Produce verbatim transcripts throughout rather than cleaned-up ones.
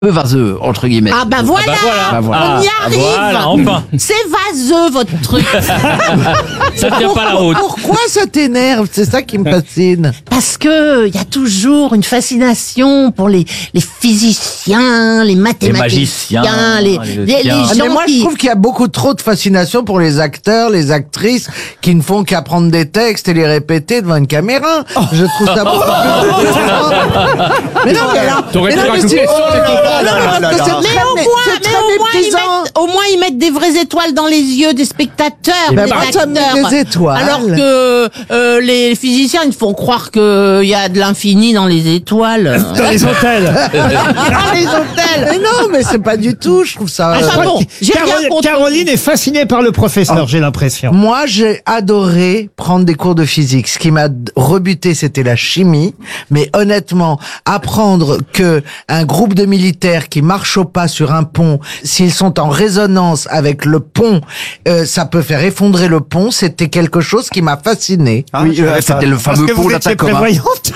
peu vaseux, entre guillemets. Ah bah voilà, Ah bah voilà. Bah voilà. on y Ah, arrive. voilà, enfin. C'est vaseux votre truc. Ça ne tient pas la route. Pourquoi ça t'énerve? C'est ça qui me fascine. Parce que il y a toujours une fascination pour les, les physiciens, les mathématiciens, magiciens, les, les les, les magiciens. Ah, gens mais moi, qui... je trouve qu'il y a beaucoup trop de fascination pour les acteurs, les actrices, qui ne font qu'apprendre des textes et les répéter devant une caméra. Je trouve ça beaucoup plus intéressant. Mais non, mais alors... T'aurais mais pu non, mais rajouter c'est- sur les oh là là là là, là parce que là. c'est Mais très au mé- moins, c'est mais très au moins, ils méprisant. mettent, au moins ils mettent des vraies étoiles dans les yeux des spectateurs, ben, des bah, ça met acteurs. des étoiles. Alors que euh, les physiciens, ils font croire qu'il y a de l'infini dans les étoiles. Dans les hôtels. Dans les hôtels. Mais non, mais c'est pas du tout, je trouve ça... Enfin euh, bon, j'ai rien Carole- contre. Caroline est fascinée par le professeur, j'ai l'impression. Moi, j'ai adoré prendre des cours de physique. Ce qui m'a d- rebuté, c'était la chimie. Mais honnêtement, apprendre que un groupe de militaires qui marchent au pas sur un pont, s'ils sont en résonance avec le pont, euh, ça peut faire effondrer le pont. C'était quelque chose qui m'a fasciné. Ah, Oui, je euh, savais pas. c'était le Parce fameux que pont vous étiez d'Atacama. prévoyante.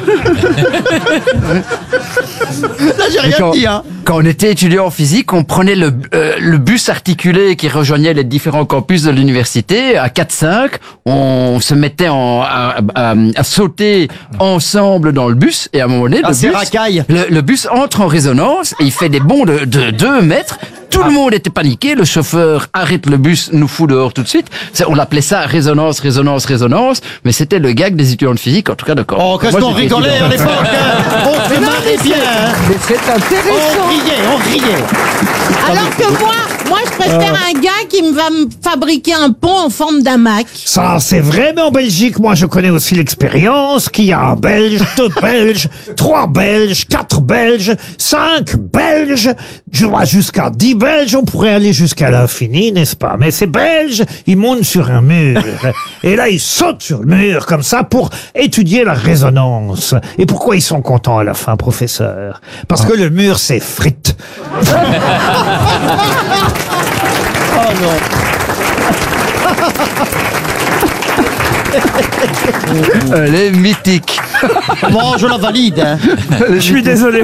Là, j'ai Et rien quand, dit, hein. quand on était étudiant en physique, on prenait le, euh, le bus articulé qui rejoignait les différents campus de l'université. À quatre cinq, on se mettait en, à, à- à sauter ensemble dans le bus. Et à un moment donné, Ah, le, c'est bus, racaille. le, le bus entre en résonance et il fait des bonds de, de deux mètres. Tout le monde était paniqué. Le chauffeur arrête le bus, nous fout dehors tout de suite. C'est- On appelait ça résonance, résonance, résonance. Mais c'était le gag des étudiants de physique, en tout cas de corps. Oh, qu'est-ce Moi, qu'on j'étais rigolait étudiant. à l'époque, hein. On se marrait bien, hein. Mais c'est On intéressant. riait, on riait. Alors que moi, moi je préfère un gars qui me va me fabriquer un pont en forme d'hamac. Ça, c'est vrai, mais en Belgique, moi, je connais aussi l'expérience qu'il y a un Belge, deux Belges, trois Belges, quatre Belges, cinq Belges, je vois jusqu'à dix Belges, on pourrait aller jusqu'à l'infini, n'est-ce pas? Mais ces Belges, ils montent sur un mur. Et là, ils sautent sur le mur, comme ça, pour étudier la résonance. Et pourquoi ils sont contents à la fin, professeur? Parce que le mur s'effrite. Elle est mythique. Bon, je la valide, hein. Je suis désolé,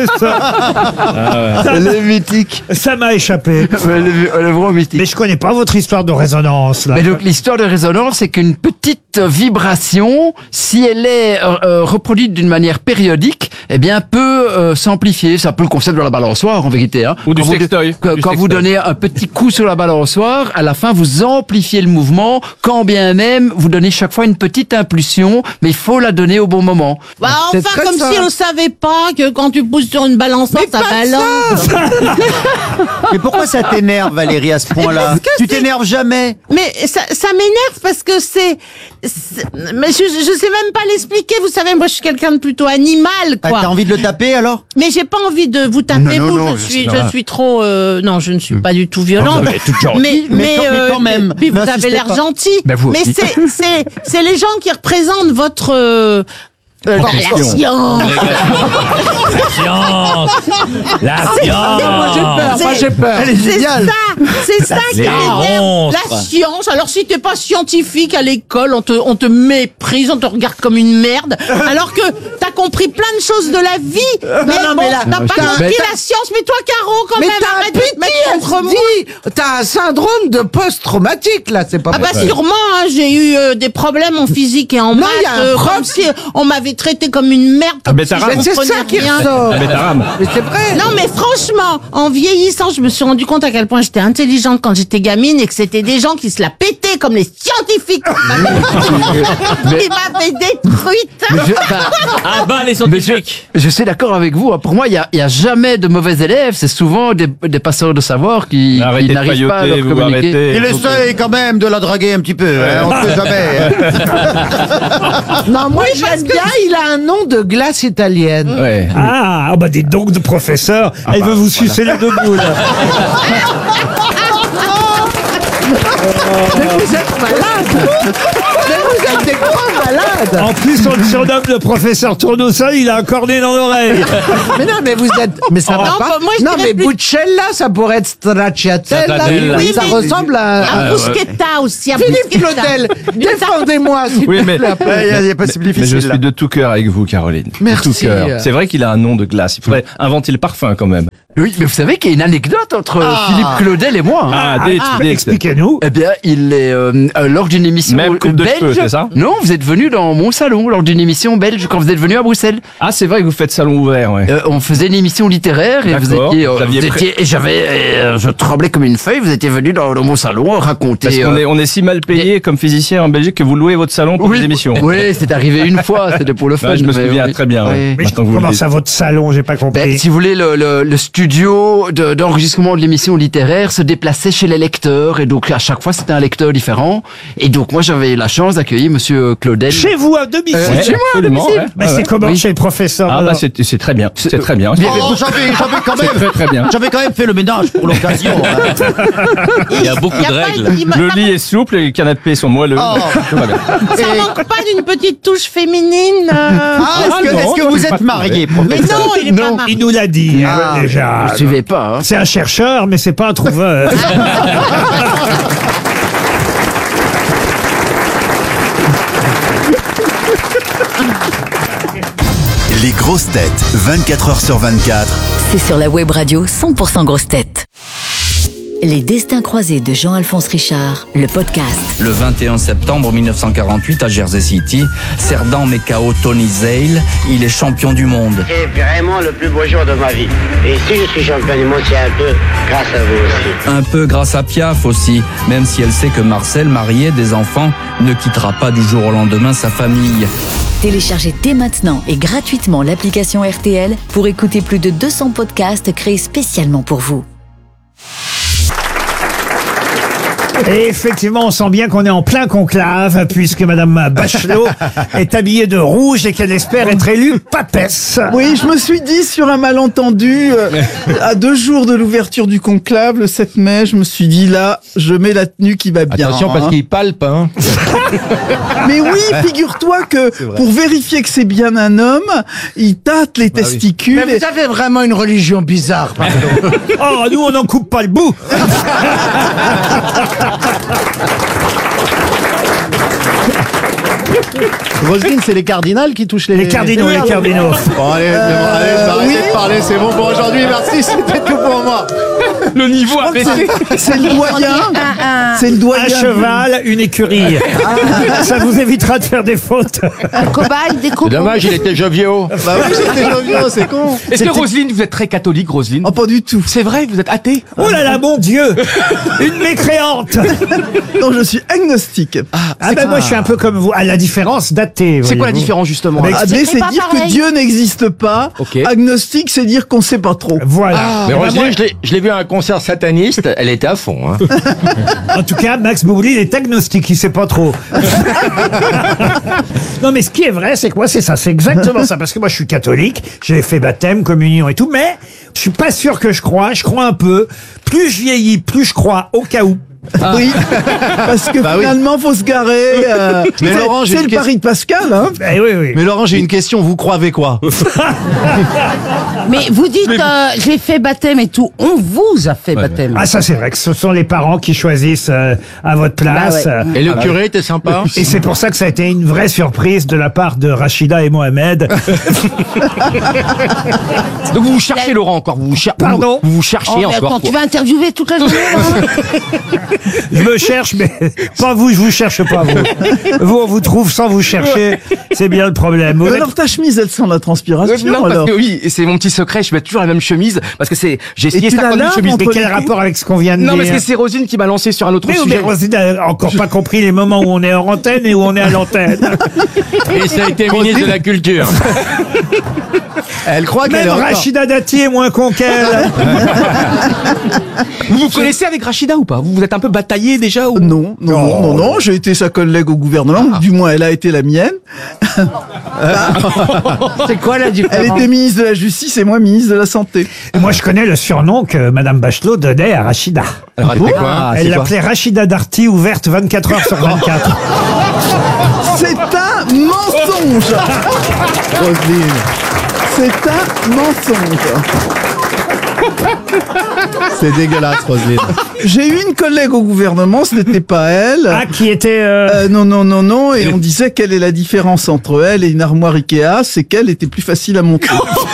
professeur. Elle est mythique. Ça m'a échappé. Elle est, elle est vraiment mythique. Mais je connais pas votre histoire de résonance, là. Mais donc l'histoire de résonance, c'est qu'une petite vibration, si elle est euh, euh, reproduite d'une manière périodique, eh bien peut euh, s'amplifier. C'est un peu le concept de la balançoire en vérité. Hein. Ou du Quand vous- sextoy. Quand, Du quand vous sextoy. donnez un petit coup sur la balançoire, à la fin vous amplifiez le mouvement, quand bien même vous donnez chaque fois une petite impulsion, mais il faut la donner au bon moment. Bah, C'est enfin, très comme ça. si on savait pas que quand tu pousses sur une balançoire, ça balance. Mais pourquoi ça t'énerve, Valérie, à ce point-là? Parce que Tu c'est- t'énerves jamais. Mais ça, ça m'énerve parce que c'est, c'est- mais je, je sais même pas l'expliquer. Vous savez, moi, je suis quelqu'un de plutôt animal, Ah, quoi. T'as envie de le taper, alors? Mais j'ai pas envie de vous taper, Non, non, vous. non, je je suis, sais pas. je suis trop, euh, non, je ne suis pas du tout violente. Elle est toute gentille. mais, Mais quand- mais quand même, Puis vous n'insistez avez l'air pas. gentil. Ben, vous mais aussi. c'est, c'est, c'est les gens qui représentent votre, euh, euh, la science. La science. La science. Moi, j'ai peur. C'est- C'est ça, c'est ça qui Les m'énerve. monstres. La science. Alors si t'es pas scientifique à l'école, on te, on te méprise, on te regarde comme une merde. Alors que t'as compris plein de choses de la vie. Mais non, bon, mais là, t'as pas t'as- compris mais- la science. Mais toi, Caro, quand Mais même, t'as un arrête de te mettre contre moi. P T S D. T'as un syndrome de post-traumatique, là, c'est pas Ah bah possible. sûrement, hein, j'ai eu euh, des problèmes en physique et en Non, maths, il y a un euh, prof- comme si on m'avait traité comme une merde, comme mais si t'as je raison. Mais c'est comprenais ça qui rien. ressort. Bétarame. Mais c'est vrai. Non mais franchement, en vieillissant, je me suis rendu compte à quel point j'étais intelligente quand j'étais gamine et que c'était des gens qui se la pétaient comme les scientifiques. Ils m'avaient détruite. Mais je, enfin, Ah bah les mais je, scientifiques. je suis d'accord avec vous. hein. Pour moi, il y a, il y a jamais de mauvais élèves. C'est souvent des, des passeurs de savoir qui, Arrêtez qui de n'arrivent pas à leur pailloter, vous communiquer. arrêtez. Il essaye quand même de la draguer un petit peu, hein, on sait jamais. hein. Non, moi, j'aime bien, il a un nom de glace italienne. Ouais. Ah, ah bah dites donc de professeur, elle veut vous sucer les deux boules. Mais vous êtes malade. vous êtes des grands malades. En plus, on le surnomme le professeur Tournesol, il a un cornet dans l'oreille. Mais non, mais vous êtes, mais ça Non, va pas. bah, moi, je non, dirais mais plus- Buccella, ça pourrait être Stracciatella. Stracciatella. Oui, ça mais- ressemble à. Un bruschetta aussi. Un Philippe bruschetta. Claudel, défendez-moi, s'il Oui, vous mais- plaît. Il n'y a, y a pas si Mais je difficile suis là. de tout cœur avec vous, Caroline. De Merci. tout cœur. C'est vrai qu'il a un nom de glace. Il faudrait inventer le parfum quand même. Oui, mais vous savez qu'il y a une anecdote entre Philippe Claudel et moi. hein. Ah, Ah, dites, ah, dites. expliquez-nous. Eh bien, il est euh, euh, lors d'une émission Même coupe de belge. cheveux, c'est ça Non, vous êtes venu dans mon salon lors d'une émission belge quand vous êtes venu à Bruxelles. Ah, c'est vrai que vous faites salon ouvert, ouais. Euh, on faisait une émission littéraire et vous D'accord. étiez, euh, Vous aviez vous pré- étiez- et j'avais, euh, je tremblais comme une feuille. Vous étiez venu dans, dans mon salon raconter. Parce qu'on euh, est, on est si mal payé comme physicien en Belgique que vous louez votre salon pour oui, des émissions. Oui, c'est arrivé une fois. C'était pour le fun. Ouais, je me mais souviens oui. très bien. ouais. Oui. Mais Maintenant que vous le comment dites. ça, votre salon? J'ai pas Ben, compris. si vous voulez, le, le, le studio de- d'enregistrement de l'émission littéraire se déplaçait chez les lecteurs et donc à chaque fois c'était un lecteur différent. Et donc moi j'avais la chance d'accueillir Monsieur Claudel. Chez vous, à domicile. Ouais, chez moi, à absolument, domicile. ouais, Mais ouais, c'est ouais. comment Oui. chez le professeur? Ah, bah, alors c'est c'est très bien. C'est très bien. Oh, j'avais, j'avais quand C'est même, très très bien. j'avais quand même fait le ménage pour l'occasion. hein. Il y a beaucoup Il y a de pas- règles. il m'a- Le ça lit est souple et les canapés sont moelleux. Oh. Tout va bien. Ça manque pas d'une petite touche féminine. euh, Ah, est-ce que, non, est-ce que non, vous c'est pas êtes marié, Mais professeur non, il est pas marié. Il nous l'a dit, hein, Ah, déjà. Je suivais pas. Hein. C'est un chercheur, mais c'est pas un trouveur. Les grosses têtes, vingt-quatre heures sur vingt-quatre. C'est sur la web radio cent pour cent grosses têtes. Les destins croisés de Jean-Alphonse Richard, le podcast. Le vingt et un septembre mille neuf cent quarante-huit à Jersey City, Cerdan met K O Tony Zale, il est champion du monde. C'est vraiment le plus beau jour de ma vie. Et si je suis champion du monde, c'est un peu grâce à vous aussi. Un peu grâce à Piaf aussi, même si elle sait que Marcel, marié, des enfants, ne quittera pas du jour au lendemain sa famille. Téléchargez dès maintenant et gratuitement l'application R T L pour écouter plus de deux cents podcasts créés spécialement pour vous. Et effectivement, on sent bien qu'on est en plein conclave, puisque Madame Bachelot est habillée de rouge et qu'elle espère être élue papesse. Oui, je me suis dit sur un malentendu, euh, à deux jours de l'ouverture du conclave, le sept mai, je me suis dit là, je mets la tenue qui va bien. Attention parce hein. qu'il palpe, hein. Mais oui, figure-toi que pour vérifier que c'est bien un homme, il tâte les testicules. Mais vous avez vraiment une religion bizarre, pardon. Oh, nous, on n'en coupe pas le bout. Roselyne, c'est les cardinals qui touchent les... Les cardinaux, les cardinaux. Bon, allez, Euh, allez, je vais arrêter oui. de parler, c'est bon pour aujourd'hui, merci, c'était tout pour moi. Le niveau a baissé. C'est le doyen. C'est le doyen. Un cheval, une écurie. Ça vous évitera de faire des fautes. Un cobaye, des cobayes. Dommage, il était jovial. Bah oui, j'étais jovial, c'est con. Est-ce que Roselyne, vous êtes très catholique, Roselyne? Oh, pas du tout. C'est vrai, vous êtes athée? Oh là là, mon Dieu. Une mécréante. Non, je suis agnostique. Ah ben moi, je suis un peu comme vous, à la différence d'athée. C'est quoi la voyez-vous. différence, justement? Mais là Athée, c'est pas dire que pareil. Dieu n'existe pas. Ok. Agnostique, c'est dire qu'on sait pas trop. Voilà. Mais Eh ben, Roselyne, je l'ai- je l'ai vu à un concert sataniste, elle était à fond. Hein. moi, en tout cas, Max Boublil est agnostique, il sait pas trop. Non, mais ce qui est vrai, c'est que moi, c'est ça, c'est exactement ça. Parce que moi, je suis catholique, j'ai fait baptême, communion et tout, mais je suis pas sûr que je crois, je crois un peu. Plus je vieillis, plus je crois, au cas où. Oui, parce que Bah oui. finalement, faut se garer. euh, Mais c'est- Laurent, j'ai c'est une le pari de Pascal, hein. Eh oui, oui. Mais Laurent, j'ai une question, vous croyez quoi? Mais vous dites, euh, j'ai fait baptême et tout. On vous a fait baptême. Ah, ça, c'est vrai que ce sont les parents qui choisissent euh, à votre place. Bah ouais. Et le curé était sympa? Et c'est pour ça que ça a été une vraie surprise de la part de Rachida et Mohamed. Donc vous vous cherchez, Laurent, encore. Vous vous, cher- Pardon vous, vous vous cherchez Oh, mais encore. attends, tu quoi. vas interviewer toute la journée, là Je me cherche, mais pas vous, je vous cherche pas vous. Vous, on vous trouve sans vous chercher. C'est bien le problème. Vous Mais êtes- alors ta chemise, elle sent la transpiration, Non, parce alors. que oui, c'est mon petit secret, je mets toujours la même chemise, parce que c'est, j'ai Et essayé tu la cinquante mille laves chemises. entre Mais quel les coups rapport avec ce qu'on vient de Non, dire parce que c'est Rosine qui m'a lancé sur un autre Mais, sujet. mais Rosine n'a encore pas compris les moments où on est en antenne et où on est à l'antenne. Et ça a été ministre de la Culture. Elle croit qu'elle Même est encore... Rachida Dati est moins con qu'elle. Vous vous connaissez avec Rachida ou pas? Vous vous êtes un peu bataillé déjà ou... Non, non, non, non, non, j'ai été sa collègue au gouvernement, ou du moins elle a été la mienne. C'est quoi la Elle différence? était ministre de la Justice et moi ministre de la Santé. Et moi, je connais le surnom que Madame Bachelot donnait à Rachida. Elle racontait quoi? Elle l'appelait Rachida Darty, ouverte vingt-quatre heures sur vingt-quatre. C'est un mensonge. Roselyne, c'est un mensonge. C'est dégueulasse, Roselyne. J'ai eu une collègue au gouvernement, ce n'était pas elle. Ah, qui était... euh, Euh, non, non, non, non, et on disait quelle est la différence entre elle et une armoire Ikea, c'est qu'elle était plus facile à monter.